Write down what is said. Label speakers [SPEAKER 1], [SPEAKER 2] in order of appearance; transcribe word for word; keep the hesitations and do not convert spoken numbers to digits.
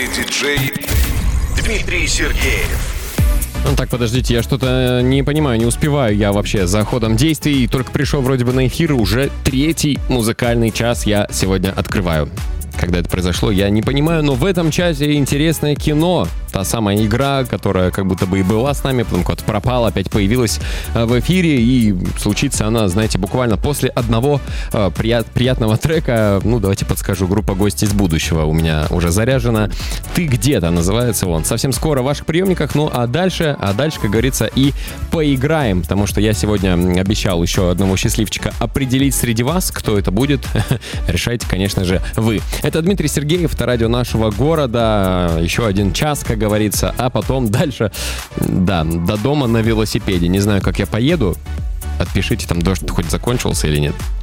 [SPEAKER 1] Диджей Дмитрий Сергеев.
[SPEAKER 2] Ну так, подождите, я что-то не понимаю, не успеваю я вообще за ходом действий. Только пришел вроде бы на эфир, уже третий музыкальный час я сегодня открываю. Когда это произошло, я не понимаю, но в этом часе интересное кино. Та самая игра, которая как будто бы и была с нами, потом куда-то пропала, опять появилась в эфире, и случится она, знаете, буквально после одного э, прият, приятного трека. Ну, давайте подскажу, группа «Гости из будущего» у меня уже заряжена. «Ты где-то» называется он. Совсем скоро в ваших приемниках, ну а дальше, а дальше, как говорится, и поиграем, потому что я сегодня обещал еще одного счастливчика определить среди вас, кто это будет. Решайте, конечно же, вы. Это Дмитрий Сергеев, это радио нашего города. Еще один час, как говорится, а потом дальше, да, до дома на велосипеде. Не знаю, как я поеду. Отпишите, там дождь хоть закончился или нет.